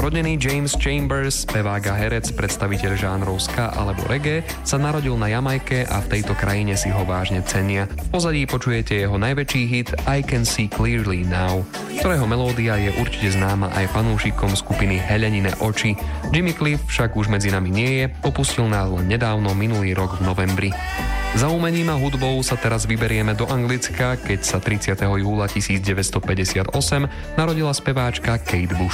Rodený James Chambers, spevák a herec, predstaviteľ žánrov ska alebo reggae, sa narodil na Jamajke a v tejto krajine si ho vážne cenia. V pozadí počujete jeho najväčší hit I Can See Clearly Now, ktorého melódia je určite známa aj fanúšikom skupiny Helenine oči. Jimmy Cliff však už medzi nami nie je, opustil nás len nedávno, minulý rok v novembri. Za umením a hudbou sa teraz vyberieme do Anglicka, keď sa 30. júla 1958 narodila speváčka Kate Bush.